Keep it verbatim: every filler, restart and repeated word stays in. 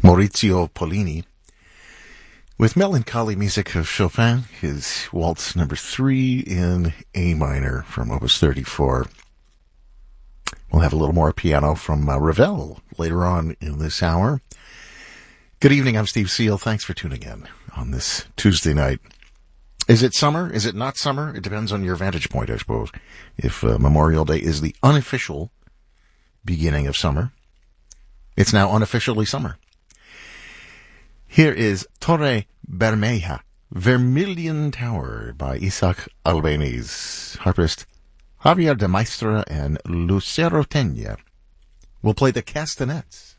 Maurizio Pollini, with melancholy music of Chopin, his Waltz number three in A minor from Opus thirty-four. We'll have a little more piano from uh, Ravel later on in this hour. Good evening, I'm Steve Seal. Thanks for tuning in on this Tuesday night. Is it summer? Is it not summer? It depends on your vantage point, I suppose. If uh, Memorial Day is the unofficial beginning of summer, it's now unofficially summer. Here is Torre Bermeja, Vermilion Tower by Isaac Albéniz. Harpist Javier de Maistre and Lucero Tena will play the castanets.